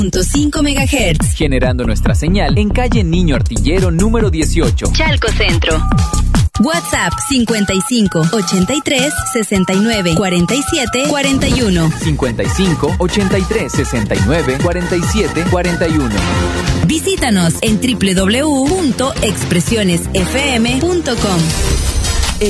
.5 MHz. Generando nuestra señal en calle Niño Artillero número 18. Chalco Centro. WhatsApp 55 83 69 47 41. 55 83 69 47 41. Visítanos en www.expresionesfm.com.